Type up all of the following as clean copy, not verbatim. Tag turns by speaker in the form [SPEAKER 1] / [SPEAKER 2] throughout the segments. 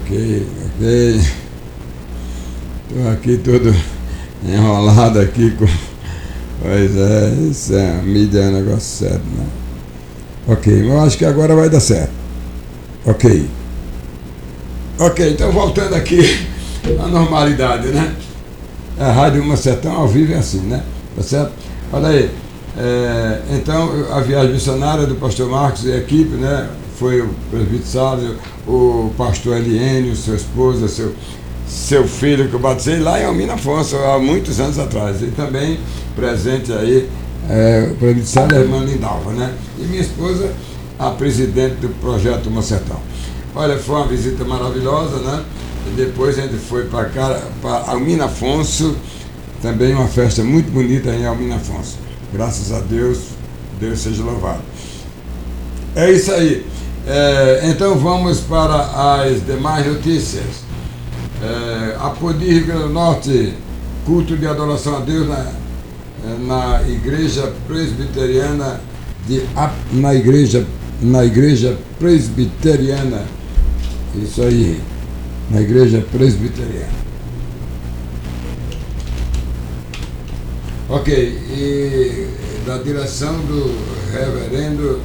[SPEAKER 1] Ok. Estou aqui todo enrolado aqui com. Pois é, isso é, a mídia é um negócio sério, né? Ok, eu acho que agora vai dar certo. Ok. Ok, então voltando aqui à normalidade, né? A Rádio Macetão ao vivo é assim, né? Tá certo? Olha aí. Então, a viagem missionária do pastor Marcos e a equipe, né? Foi o presbítero Sábio, o pastor Eliênio, sua esposa, seu filho que eu batizei lá em Almina Afonso, há muitos anos atrás. E também presente aí o presbítero Sábio e a irmã Lindalva, né? E minha esposa, a presidente do Projeto Macetão. Olha, foi uma visita maravilhosa, né? E depois a gente foi para Almina Afonso, também uma festa muito bonita em Almina Afonso. Graças a Deus, Deus seja louvado. É isso aí. Então vamos para as demais notícias. Apodi, Rio Grande do Norte, culto de adoração a Deus na igreja presbiteriana na igreja presbiteriana. Isso aí, na igreja presbiteriana. Ok, e da direção do reverendo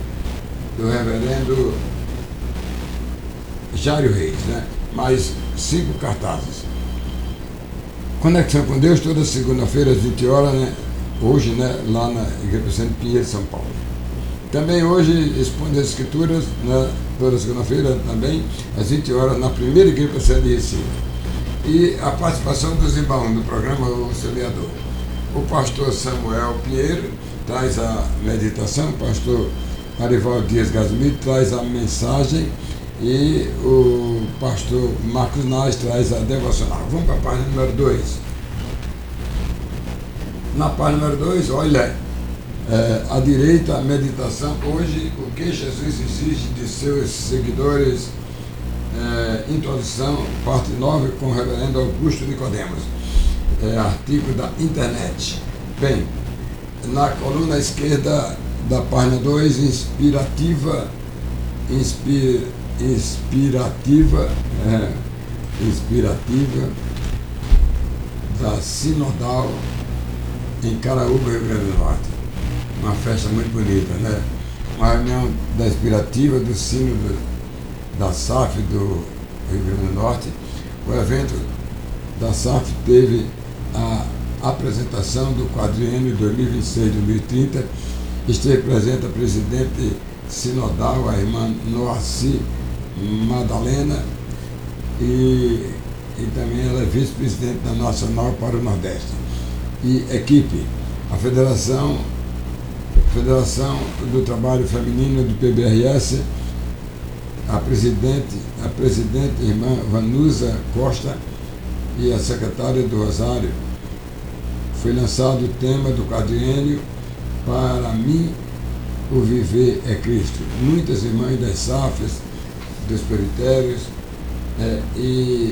[SPEAKER 1] Jário Reis, né? Mais 5 cartazes. Conexão com Deus, toda segunda-feira às 20 horas, né? Hoje, né? Lá na Igreja Santo Pinheiro, São Paulo. Também hoje expondo as escrituras, né? Toda segunda-feira também, às 20 horas, na primeira Igreja Santo de Recife. E a participação dos irmãos no programa O Auxiliador. O pastor Samuel Pinheiro traz a meditação, o pastor Arivaldo Dias Gasmito traz a mensagem e o pastor Marcos Naz traz a devocional. Vamos para a página número 2. Na página número 2, olha, à direita, a meditação. Hoje, o que Jesus exige de seus seguidores, introdução, parte 9, com o reverendo Augusto Nicodemos. Artigo da internet. Bem, na coluna esquerda da página 2, inspirativa da Sinodal em Caraúba, Rio Grande do Norte. Uma festa muito bonita, né? Uma reunião da inspirativa do Sínodo da SAF do Rio Grande do Norte. O evento da SAF teve a apresentação do quadriênio 2026-2030. Esteve presente a presidente sinodal, a irmã Noaci Madalena, e também ela é vice-presidente da Nacional para o Nordeste. E equipe, a Federação do Trabalho Feminino do PBRS, a presidente irmã Vanusa Costa e a secretária do Rosário. Foi lançado o tema do quadriênio Para mim, o viver é Cristo. Muitas irmãs das SAFs, dos presbitérios e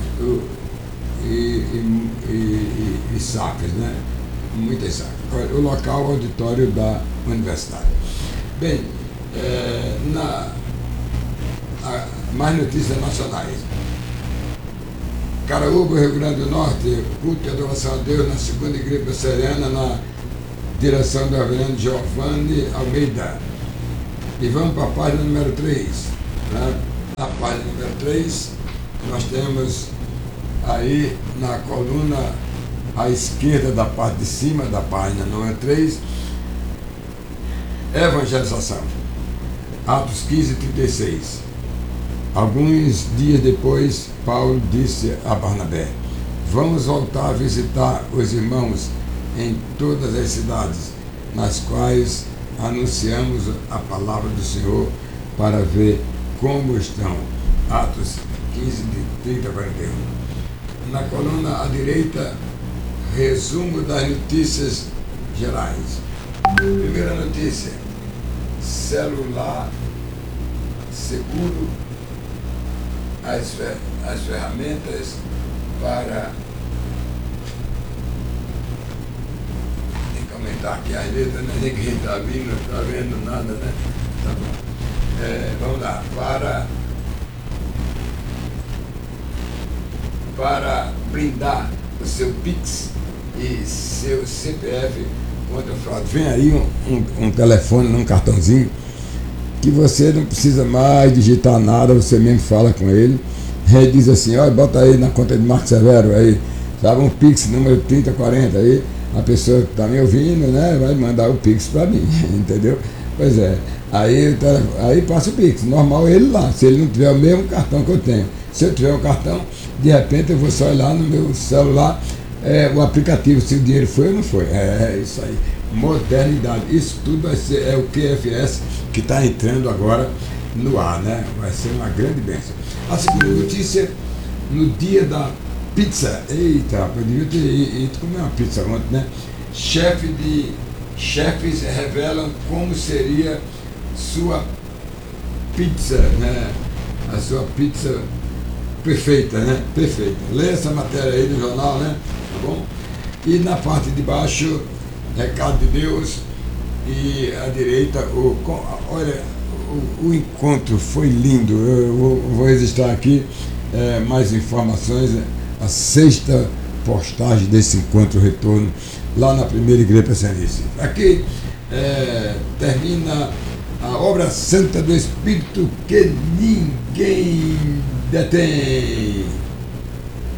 [SPEAKER 1] SAFs, né? Muitas SAFs. O local, o auditório da universidade. Bem, mais notícias nacionais. Caraúba, Rio Grande do Norte, culto de adoração a Deus na segunda igreja presbiteriana, na direção do reverendo Giovanni Almeida. E vamos para a página número 3. Né? Na página número 3, nós temos aí na coluna à esquerda da parte de cima da página número 3, evangelização. Atos 15:36. Alguns dias depois, Paulo disse a Barnabé: vamos voltar a visitar os irmãos em todas as cidades nas quais anunciamos a palavra do Senhor para ver como estão. Atos 15:30-41. Na coluna à direita, resumo das notícias gerais. Primeira notícia: celular seguro, as ferramentas para comentar aqui as letras, né? Ninguém está vendo nada, né? Tá bom. Vamos lá, para para brindar o seu Pix e seu CPF contra a fraude. Vem aí um telefone, um cartãozinho, que você não precisa mais digitar nada, você mesmo fala com ele, ele diz assim, olha, bota aí na conta de Marco Severo, aí, sabe, um Pix número 3040, aí a pessoa que está me ouvindo, né, vai mandar o Pix para mim, entendeu? Pois é, aí passa o Pix, normal ele lá, se ele não tiver o mesmo cartão que eu tenho. Se eu tiver o cartão, de repente eu vou só olhar no meu celular o aplicativo, se o dinheiro foi ou não foi. É isso aí, modernidade. Isso tudo vai ser, é o QFS que está entrando agora no ar, né? Vai ser uma grande bênção. A segunda notícia, no dia da pizza, eita, eu devia ter ido comer uma pizza ontem, né? Chefes revelam como seria sua pizza, né? A sua pizza perfeita, né? Perfeita. Lê essa matéria aí no jornal, né? Tá bom? E na parte de baixo, recado de Deus, e à direita, olha, o encontro foi lindo. Eu vou registrar aqui mais informações. A sexta postagem desse encontro retorno lá na primeira igreja Pessanense. Aqui termina a obra santa do Espírito que ninguém detém.